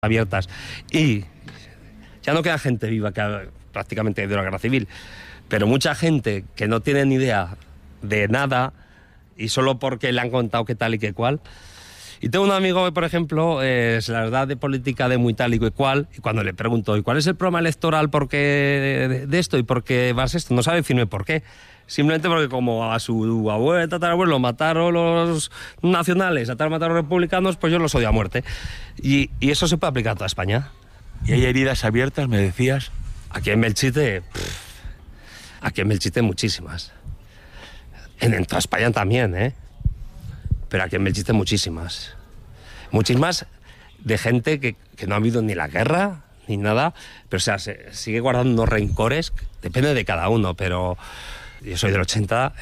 abiertas. Y ya no queda gente viva que prácticamente de la guerra civil, pero mucha gente que no tiene ni idea de nada y solo porque le han contado qué tal y qué cual. Y tengo un amigo que, por ejemplo, es la verdad de política de muy tal y qué cual, y cuando le pregunto, ¿y cuál es el programa electoral por qué de esto y por qué vas esto? No sabe decirme por qué. Simplemente porque como a su abuelo, tatarabuelo, mataron los nacionales, mataron los republicanos, pues yo los odio a muerte. Y eso se puede aplicar a toda España. ¿Y hay heridas abiertas, me decías? Aquí en Belchite muchísimas. En toda España también, ¿eh? Pero aquí en Belchite muchísimas. Muchísimas de gente que no ha habido ni la guerra ni nada, pero o sea, se sigue guardando unos rencores, depende de cada uno, pero yo soy del 80,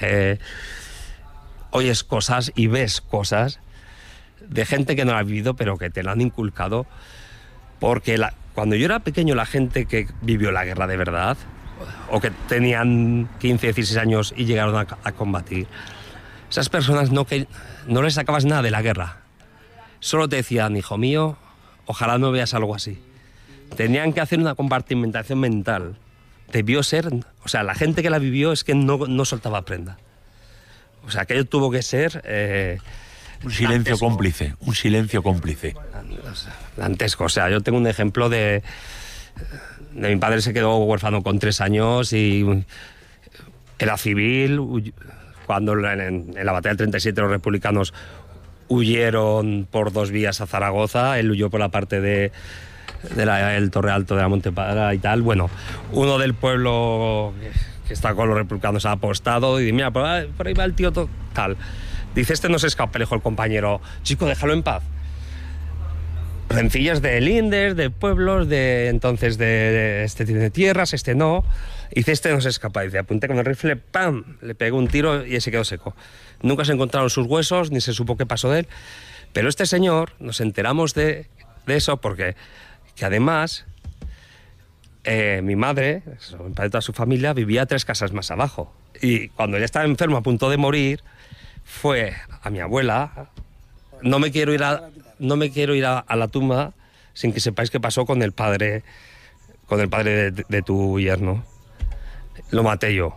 oyes cosas y ves cosas de gente que no la ha vivido, pero que te lo han inculcado, porque cuando yo era pequeño, la gente que vivió la guerra de verdad, o que tenían 15, 16 años y llegaron a combatir, esas personas no les sacabas nada de la guerra. Solo te decían, hijo mío, ojalá no veas algo así. Tenían que hacer una compartimentación mental. Debió ser, o sea, la gente que la vivió es que no soltaba prenda. O sea, aquello tuvo que ser... un silencio dantesco. Cómplice, un silencio cómplice. Dantesco, o sea, yo tengo un ejemplo de mi padre se quedó huérfano con 3 años y era civil. Cuando en la batalla del 37 los republicanos huyeron por 2 vías a Zaragoza, él huyó por la parte del Torre Alto de la Montepadra y tal. Bueno, uno del pueblo que está con los republicanos ha apostado y dice, mira, por ahí va el tío tal. Dice, este no se escapa, le dijo el compañero, chico, déjalo en paz. Rencillas de lindes, de pueblos, entonces de este tiene tierras, este no. Dice, este no se escapa. Dice, apunté con el rifle, ¡pam! Le pegó un tiro y se quedó seco. Nunca se encontraron sus huesos, ni se supo qué pasó de él. Pero este señor, nos enteramos de eso porque que además mi madre, mi padre y toda su familia, vivía 3 casas más abajo. Y cuando ella estaba enferma, a punto de morir, fue a mi abuela, no me quiero ir a la tumba sin que sepáis qué pasó con el padre de tu yerno. Lo maté yo.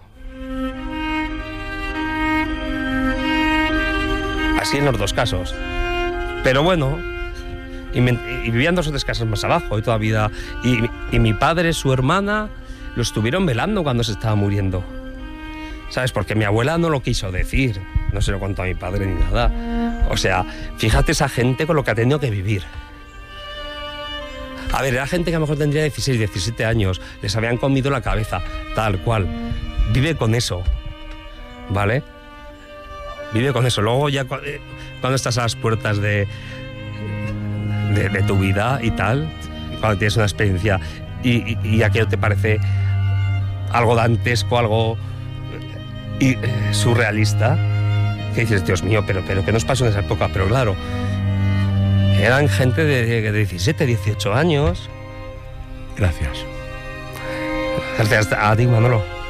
Así en los 2 casos. Pero bueno, y vivían 2 o 3 casas más abajo y toda vida. Y mi padre, su hermana, lo estuvieron velando cuando se estaba muriendo. ¿Sabes? Porque mi abuela no lo quiso decir. No se lo contó a mi padre ni nada. O sea, fíjate esa gente con lo que ha tenido que vivir. A ver, era gente que a lo mejor tendría 16, 17 años. Les habían comido la cabeza, tal cual. Vive con eso, ¿vale? Vive con eso. Luego ya cuando estás a las puertas de tu vida y tal, cuando tienes una experiencia y aquello te parece algo dantesco, algo surrealista, que dices, Dios mío, pero ¿qué nos pasó en esa época? Pero claro, eran gente de 17, 18 años. Gracias. Gracias a ti, Manolo.